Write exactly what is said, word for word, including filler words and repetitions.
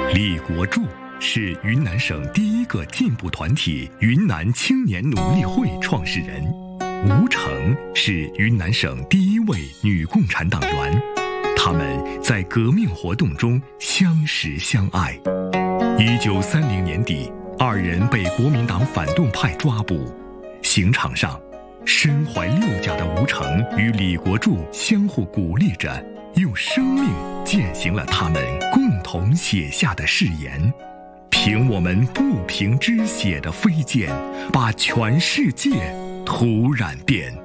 李国柱是云南省第一个进步团体云南青年努力会创始人，吴成是云南省第一位女共产党员，他们在革命活动中相识相爱。一九三零年底，二人被国民党反动派抓捕。刑场上，身怀六甲的吴成与李国柱相互鼓励着，用生命践行了他们共同写下的誓言：凭我们不平之血的飞溅，把全世界涂染遍。